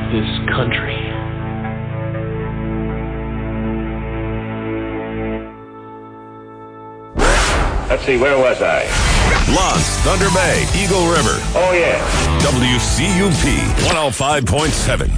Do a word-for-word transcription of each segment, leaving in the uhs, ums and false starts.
this country. Let's see, where was I? Lance, Thunder Bay, Eagle River. Oh, yeah. W C U P one oh five point seven.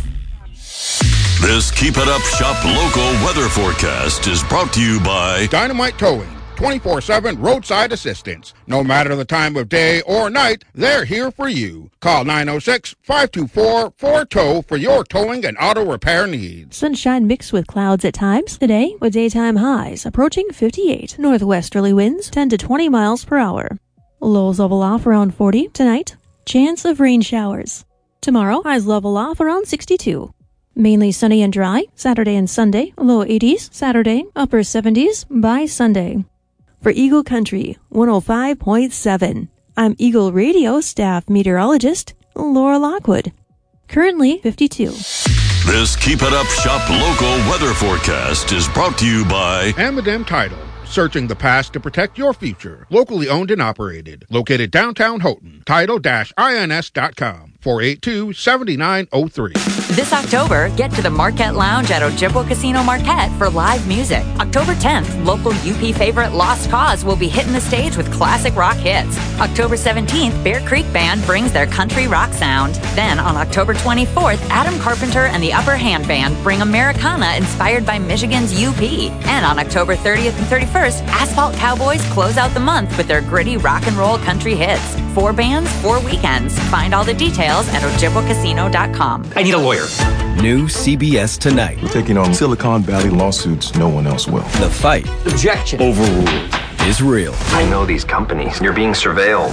This Keep It Up Shop local weather forecast is brought to you by Dynamite Towing, twenty-four seven roadside assistance. No matter the time of day or night, they're here for you. Call nine oh six, five two four, four tow for your towing and auto repair needs. Sunshine mixed with clouds at times today, with daytime highs approaching fifty-eight. Northwesterly winds ten to twenty miles per hour. Lows level off around forty tonight. Chance of rain showers. Tomorrow, highs level off around sixty-two. Mainly sunny and dry, Saturday and Sunday, low eighties, Saturday, upper seventies by Sunday. For Eagle Country, one oh five point seven, I'm Eagle Radio staff meteorologist, Laura Lockwood. Currently fifty-two. This Keep It Up Shop local weather forecast is brought to you by Amadem Title, searching the past to protect your future. Locally owned and operated. Located downtown Houghton. Title dash ins dot com. four eight two, seven nine oh three. This October, get to the Marquette Lounge at Ojibwa Casino Marquette for live music. October tenth, local U P favorite Lost Cause will be hitting the stage with classic rock hits. October seventeenth, Bear Creek Band brings their country rock sound. Then on October twenty-fourth, Adam Carpenter and the Upper Hand Band bring Americana inspired by Michigan's U P. And on October thirtieth and thirty-first, Asphalt Cowboys close out the month with their gritty rock and roll country hits. Four bands, four weekends. Find all the details at ojibwa casino dot com. I need a lawyer. New C B S Tonight. We're taking on Silicon Valley lawsuits no one else will. The fight. Objection. Overruled. Is real. I know these companies. You're being surveilled.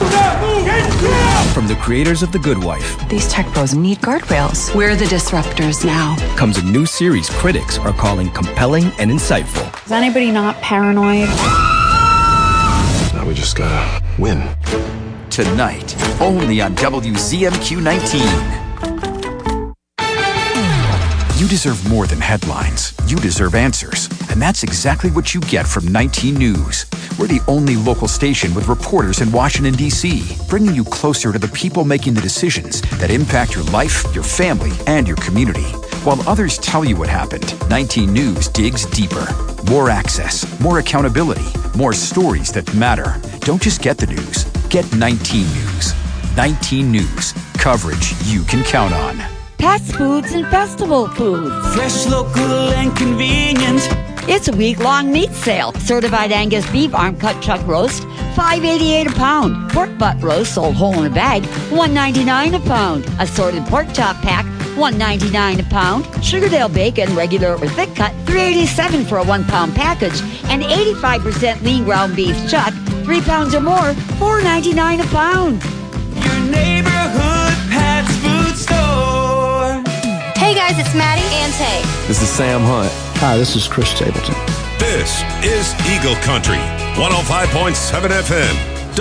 From the creators of The Good Wife. These tech pros need guardrails. We're the disruptors now. Comes a new series critics are calling compelling and insightful. Is anybody not paranoid? Now we just gotta win. Tonight, only on W Z M Q nineteen. You deserve more than headlines. You deserve answers. And that's exactly what you get from nineteen News. We're the only local station with reporters in Washington, D C, bringing you closer to the people making the decisions that impact your life, your family, and your community. While others tell you what happened, nineteen News digs deeper. More access, more accountability, more stories that matter. Don't just get the news. Get nineteen News. nineteen News. Coverage you can count on. Pest Foods and Festival Foods. Fresh, local, and convenient. It's a week-long meat sale. Certified Angus beef arm cut chuck roast, five eighty-eight a pound. Pork butt roast sold whole in a bag, one ninety-nine a pound. Assorted pork chop pack, one ninety-nine a pound. Sugardale bacon, regular or thick cut, three eighty-seven for a one pound package. And eighty-five percent lean ground beef chuck, three pounds or more, four ninety-nine a pound. Your neighborhood Pat's Food Store. Hey guys, it's Maddie and Tay. This is Sam Hunt. Hi, this is Chris Stapleton. This is Eagle Country, one oh five point seven F M.